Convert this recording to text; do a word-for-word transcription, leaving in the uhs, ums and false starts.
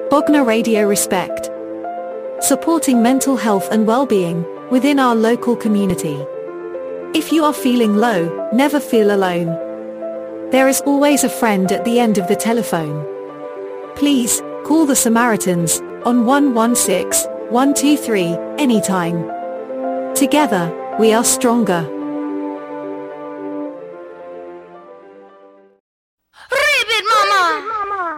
Bogna Radio Respect. Supporting mental health and well-being within our local community. If you are feeling low, never feel alone. There is always a friend at the end of the telephone. Please, call the Samaritans on one one six, one two three anytime. Together, we are stronger.